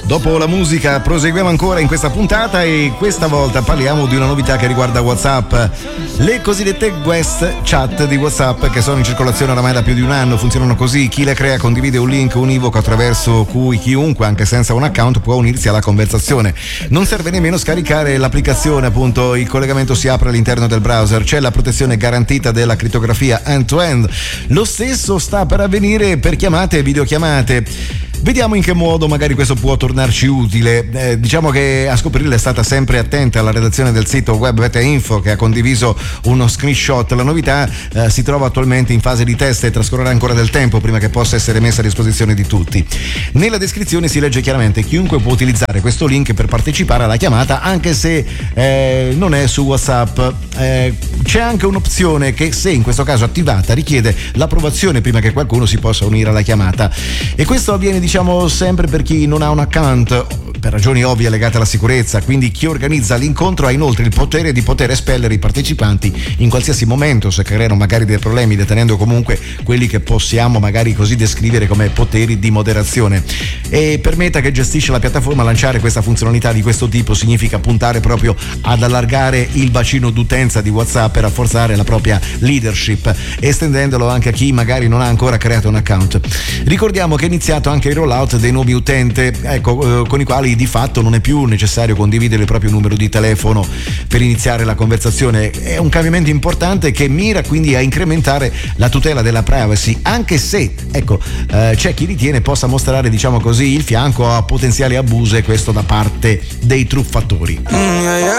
Dopo la musica proseguiamo ancora in questa puntata e questa volta parliamo di una novità che riguarda WhatsApp. Le cosiddette guest chat di WhatsApp, che sono in circolazione oramai da più di un anno, funzionano così: chi le crea condivide un link univoco attraverso cui chiunque, anche senza un account, può unirsi alla conversazione. Non serve nemmeno scaricare l'applicazione, appunto, il collegamento si apre all'interno del browser, c'è la protezione garantita della crittografia end-to-end. Lo stesso sta per avvenire per chiamate e videochiamate. Vediamo in che modo magari questo può tornarci utile. Diciamo che a scoprirla è stata sempre attenta la redazione del sito web Beta Info, che ha condiviso uno screenshot. La novità si trova attualmente in fase di test e trascorrerà ancora del tempo prima che possa essere messa a disposizione di tutti. Nella descrizione si legge chiaramente: chiunque può utilizzare questo link per partecipare alla chiamata, anche se non è su WhatsApp. C'è anche un'opzione che, se in questo caso attivata, richiede l'approvazione prima che qualcuno si possa unire alla chiamata, e questo avviene, diciamo, sempre per chi non ha un account, per ragioni ovvie legate alla sicurezza. Quindi chi organizza l'incontro ha inoltre il potere di poter espellere i partecipanti in qualsiasi momento se creano magari dei problemi, detenendo comunque quelli che possiamo magari così descrivere come poteri di moderazione. E per Meta, che gestisce la piattaforma, lanciare questa funzionalità di questo tipo significa puntare proprio ad allargare il bacino d'utenza di WhatsApp e rafforzare la propria leadership, estendendolo anche a chi magari non ha ancora creato un account. Ricordiamo che è iniziato anche il rollout dei nuovi utenti, con i quali di fatto non è più necessario condividere il proprio numero di telefono per iniziare la conversazione. È un cambiamento importante che mira quindi a incrementare la tutela della privacy, anche se c'è chi ritiene possa mostrare, diciamo così, il fianco a potenziali abusi, questo da parte dei truffatori.